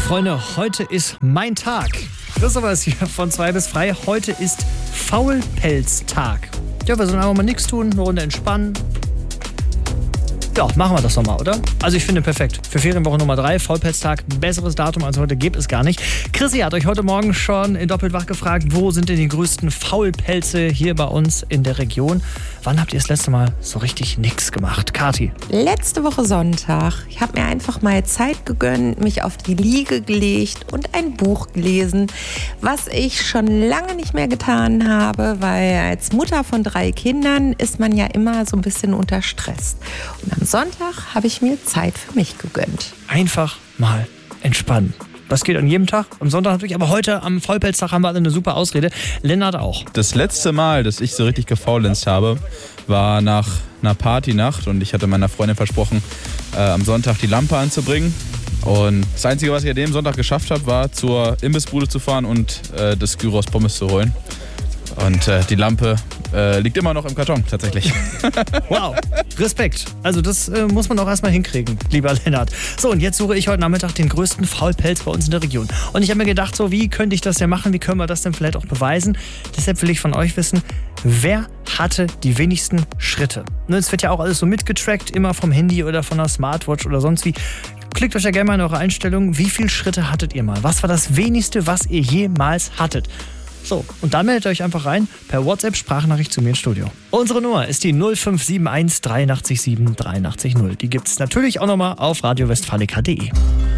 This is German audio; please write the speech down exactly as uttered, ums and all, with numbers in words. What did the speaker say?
Freunde, heute ist mein Tag. Christopher ist hier von zwei bis frei. Heute ist Faulpelztag. Ja, wir sollen einfach mal nichts tun, eine Runde entspannen. Ja, machen wir das doch mal, oder? Also ich finde perfekt. Für Ferienwoche Nummer drei, Faulpelztag, besseres Datum als heute gibt es gar nicht. Chrissy hat euch heute Morgen schon in Doppelt wach gefragt, wo sind denn die größten Faulpelze hier bei uns in der Region? Wann habt ihr das letzte Mal so richtig nix gemacht? Kathi? Letzte Woche Sonntag. Ich habe mir einfach mal Zeit gegönnt, mich auf die Liege gelegt und ein Buch gelesen, was ich schon lange nicht mehr getan habe, weil als Mutter von drei Kindern ist man ja immer so ein bisschen unter Stress. Und am Sonntag habe ich mir Zeit für mich gegönnt. Einfach mal entspannen. Das geht an jedem Tag, am Sonntag natürlich, aber heute am Faulpelztag haben wir alle eine super Ausrede. Lennart auch. Das letzte Mal, dass ich so richtig gefaulenzt habe, war nach einer Partynacht und ich hatte meiner Freundin versprochen, äh, am Sonntag die Lampe anzubringen. Und das Einzige, was ich an dem Sonntag geschafft habe, war zur Imbissbude zu fahren und äh, das Gyros Pommes zu holen. Und äh, die Lampe äh, liegt immer noch im Karton, tatsächlich. Wow, Respekt. Also das äh, muss man auch erstmal hinkriegen, lieber Lennart. So, und jetzt suche ich heute Nachmittag den größten Faulpelz bei uns in der Region. Und ich habe mir gedacht, so wie könnte ich das denn machen? Wie können wir das denn vielleicht auch beweisen? Deshalb will ich von euch wissen, wer hatte die wenigsten Schritte? Ne, es wird ja auch alles so mitgetrackt, immer vom Handy oder von der Smartwatch oder sonst wie. Klickt euch ja gerne mal in eure Einstellungen. Wie viele Schritte hattet ihr mal? Was war das wenigste, was ihr jemals hattet? So, und dann meldet euch einfach rein per WhatsApp-Sprachnachricht zu mir ins Studio. Unsere Nummer ist die null fünf sieben eins drei acht sieben drei acht null. Die gibt es natürlich auch nochmal auf radio westfalica punkt de.